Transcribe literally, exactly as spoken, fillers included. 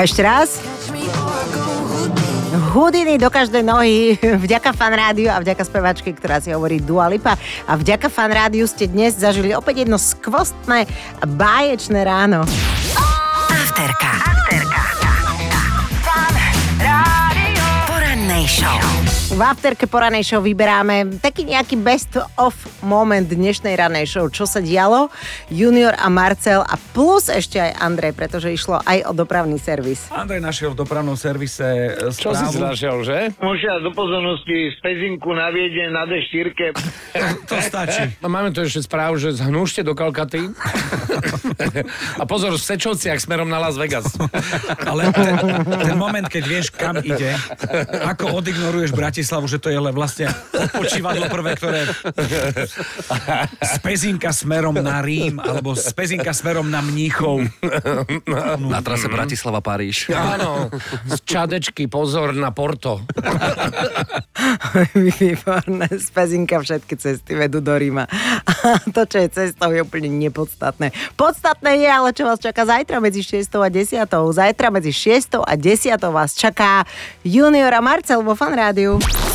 A ešte raz. Houdini do každej nohy, vďaka Fan Rádiu a vďaka spevačke, ktorá si hovorí Dua Lipa. A vďaka Fan Rádiu ste dnes zažili opäť jedno skvostné, báječné ráno. Afterka. Afterka. Fan Rádio. Porannej show. V Afterke poranej show vyberáme taký nejaký best of moment dnešnej ranej show. Čo sa dialo? Junior a Marcel a plus ešte aj Andrej, pretože išlo aj o dopravný servis. Andrej našiel v dopravnom servise správu. Čo si našiel, že? Musia do pozornosti spezinku na Viedne na dé štyri. To stačí. No, máme tu ešte správu, že zhnúšte do Kalkaty. A pozor, v Sečovciach smerom na Las Vegas. Ale ten, ten moment, keď vieš, kam ide, ako odignoruješ Bratislavu, že to je len vlastne odpočívadlo prvé, ktoré z Pezinka smerom na Rím, alebo z Pezinka smerom na Mníchov. Na trase Bratislava-Paríž. Áno, z Čadečky, pozor na Porto. Výborné, z Pezinka všetky cesty vedú do Ríma. A to, čo je cestou, je úplne nepodstatné. Podstatné je, ale čo vás čaká zajtra medzi šiestou a desiatou. Zajtra medzi šiestou a desiatou vás čaká Junior a Marcel vo Fan Rádiu.